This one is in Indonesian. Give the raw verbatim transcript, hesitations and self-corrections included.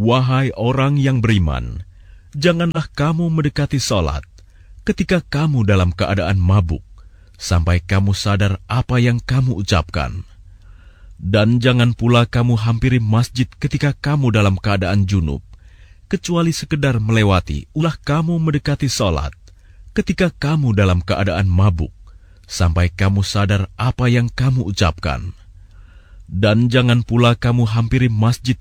Wahai orang yang beriman, janganlah kamu mendekati salat ketika kamu dalam keadaan mabuk, sampai kamu sadar apa yang kamu ucapkan. Dan jangan pula kamu hampiri masjid ketika kamu dalam keadaan junub, kecuali sekedar melewati. Ulah kamu mendekati salat ketika kamu dalam keadaan mabuk, sampai kamu sadar apa yang kamu ucapkan. Dan jangan pula kamu hampiri masjid